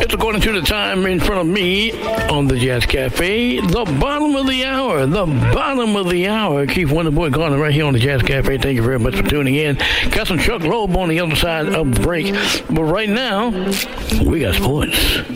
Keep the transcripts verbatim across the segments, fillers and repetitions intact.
minutes according to the time in front of me on the Jazz Cafe. The bottom of the hour. The bottom of the hour. Keith Wonderboy Garner right here on the Jazz Cafe. Thank you very much for tuning in. Got some Chuck Loeb on the other side of the break. But right now, we got sports.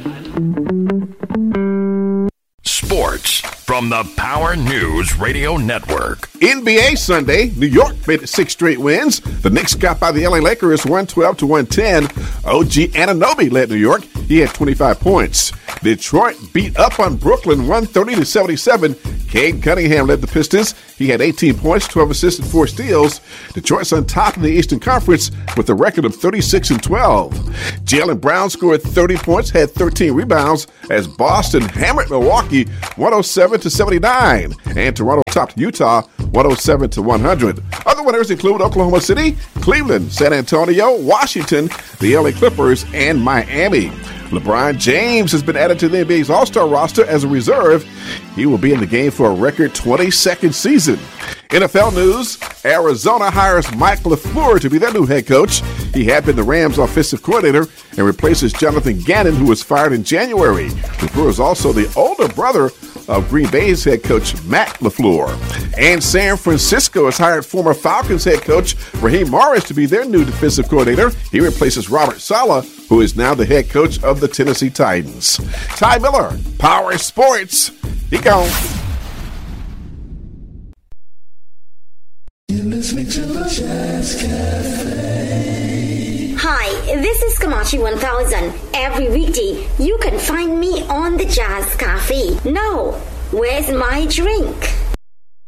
Sports from the Power News Radio Network. N B A Sunday, New York made it six straight wins. The Knicks got by the L A Lakers one twelve to one ten. O G Anunoby led New York. He had twenty-five points. Detroit beat up on Brooklyn one thirty to seventy-seven. Cade Cunningham led the Pistons. He had eighteen points, twelve assists, and four steals. Detroit's on top in the Eastern Conference with a record of thirty-six and twelve. Jaylen Brown scored thirty points, had thirteen rebounds as Boston hammered Milwaukee one oh seven to seventy-nine. And Toronto topped Utah one oh seven to one hundred. Other winners include Oklahoma City, Cleveland, San Antonio, Washington, the L A Clippers, and Miami. LeBron James has been added to the N B A's All-Star roster as a reserve. He will be in the game for a record twenty-second season. N F L news, Arizona hires Mike LaFleur to be their new head coach. He had been the Rams' offensive coordinator and replaces Jonathan Gannon, who was fired in January. LaFleur is also the older brother of Green Bay's head coach, Matt LaFleur. And San Francisco has hired former Falcons head coach Raheem Morris to be their new defensive coordinator. He replaces Robert Saleh, who is now the head coach of the Tennessee Titans. Ty Miller, Power Sports. He gone. You're listening to the Jazz Cafe. Hi, this is Kamachi one thousand. Every weekday, you can find me on the Jazz Cafe. Now, where's my drink?